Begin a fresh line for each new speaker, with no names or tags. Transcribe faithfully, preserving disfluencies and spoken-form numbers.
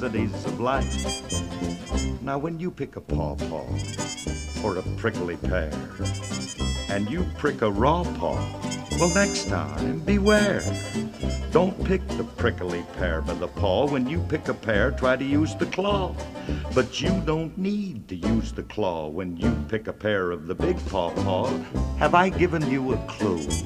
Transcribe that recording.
complexities of life. Now when you pick a pawpaw or a prickly pear and you prick a raw paw, well, next time beware. Don't pick the prickly pear by the paw. When you pick a pear, try to use the claw. But you don't need to use the claw when you pick a pear of the big pawpaw. Have I given you a clue?